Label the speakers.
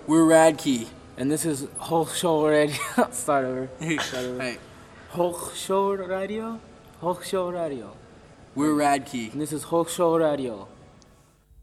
Speaker 1: We're Radkey.
Speaker 2: And this is Hochschul Radio. Start over.
Speaker 1: Hey.
Speaker 2: Hochschul Radio? Hochschul Radio.
Speaker 1: We're Radkey.
Speaker 2: And this is Hochschul Radio.